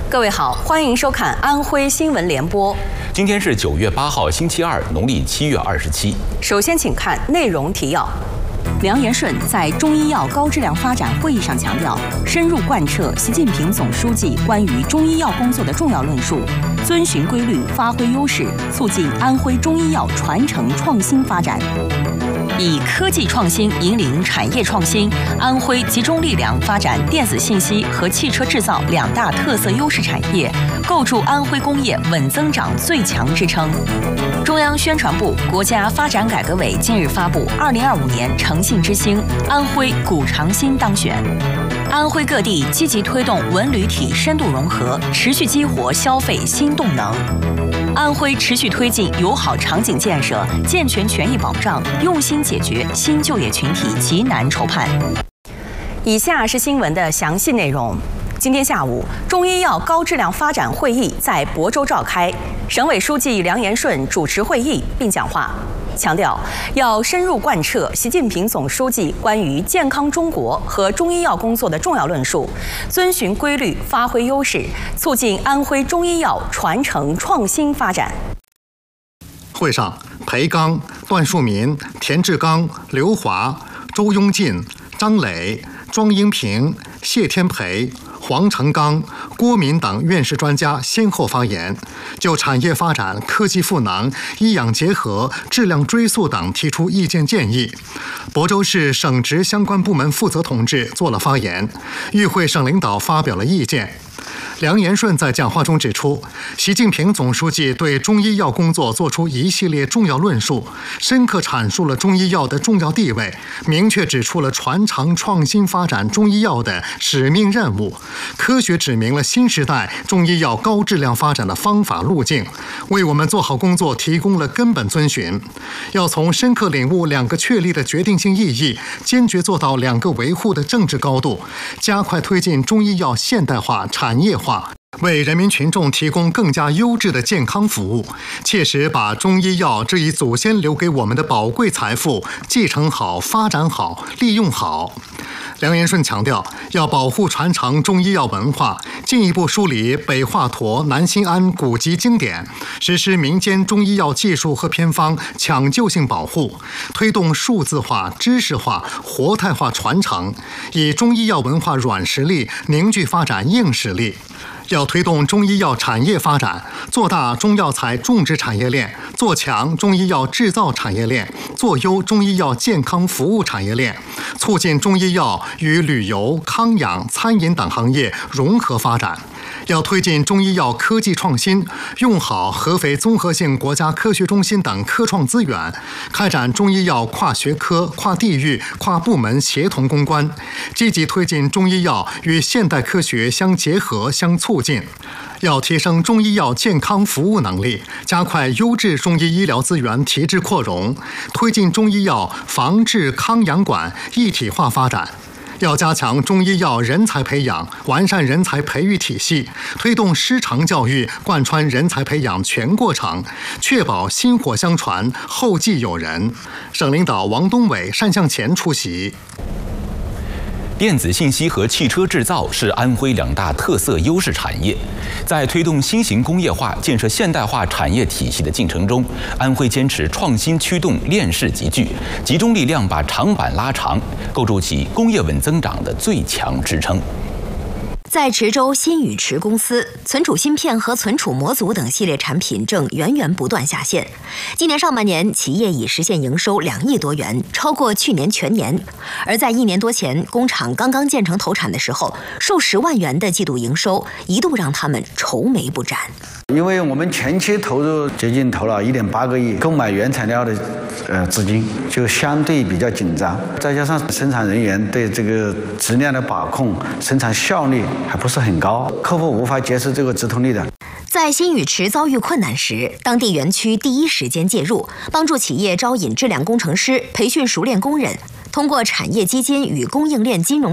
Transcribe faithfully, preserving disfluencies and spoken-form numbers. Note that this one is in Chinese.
各位好，欢迎收看安徽新闻联播。 今天是九月八号，星期二，农历七月二十七。 首先，请看内容提要。梁延顺在中医药高质量发展会议上强调，深入贯彻习近平总书记关于中医药工作的重要论述，遵循规律，发挥优势，促进安徽中医药传承创新发展。以科技创新引领产业创新，安徽集中力量发展电子信息和汽车制造两大特色优势产业，构筑安徽工业稳增长最强支撑。中央宣传部、国家发展改革委近日发布二零二五年诚信之星，安徽古长新当选。安徽各地积极推动文旅体深度融合，持续激活消费新动能。安徽持续推进友好场景建设，健全权益保障，用心解决新就业群体急难愁盼。以下是新闻的详细内容。今天下午，中医药高质量发展会议在亳州召开，省委书记梁延顺主持会议并讲话，强调要深入贯彻习近平总书记关于健康中国和中医药工作的重要论述，遵循规律，发挥优势，促进安徽中医药传承创新发展。 会上，裴刚、段树民、田志刚、刘华、周庸进、张磊、庄英平、谢天培、黄成刚、郭敏等院士专家先后发言，就产业发展、科技赋能、医养结合、质量追溯等提出意见建议。亳州市省直相关部门负责同志做了发言，与会省领导发表了意见。梁延顺在讲话中指出，习近平总书记对中医药工作作出一系列重要论述，深刻阐述了中医药的重要地位，明确指出了传承创新发展中医药的使命任务，科学指明了新时代中医药高质量发展的方法路径，为我们做好工作提供了根本遵循。要从深刻领悟两个确立的决定性意义，坚决做到两个维护的政治高度，加快推进中医药现代化、产业化，为人民群众提供更加优质的健康服务，切实把中医药这一祖先留给我们的宝贵财富继承好、发展好、利用好。梁延顺强调，要保护传承中医药文化，进一步梳理北华佗、南新安古籍经典，实施民间中医药技术和偏方抢救性保护，推动数字化、知识化、活态化传承，以中医药文化软实力凝聚发展硬实力。要推动中医药产业发展，做大中药材种植产业链，做强中医药制造产业链，做优中医药健康服务产业链，促进中医药与旅游、康养、餐饮等行业融合发展。要推进中医药科技创新，用好合肥综合性国家科学中心等科创资源，开展中医药跨学科、跨地域、跨部门协同攻关，积极推进中医药与现代科学相结合、相促进。要提升中医药健康服务能力，加快优质中医医疗资源提质扩容，推进中医药防治康养管一体化发展。要加强中医药人才培养，完善人才培育体系，推动师承教育贯穿人才培养全过程，确保薪火相传、后继有人。省领导王东伟、单向前出席。 电子信息和汽车制造是安徽两大特色优势产业，在推动新型工业化、建设现代化产业体系的进程中，安徽坚持创新驱动、链式集聚，集中力量把长板拉长，构筑起工业稳增长的最强支撑。 在池州新宇池公司，存储芯片和存储模组等系列产品正源源不断下线。今年上半年，企业已实现营收两亿多元，超过去年全年。而在一年多前，工厂刚刚建成投产的时候，数十万元的季度营收一度让他们愁眉不展。 因为我们前期投入接近投了一点八个亿，购买原材料的呃资金就相对比较紧张，再加上生产人员对这个质量的把控、生产效率还不是很高，客户无法接受这个直通力的。 在新宇池遭遇困难时，当地园区第一时间介入，帮助企业招引质量工程师，培训熟练工人，通过产业基金与供应链金融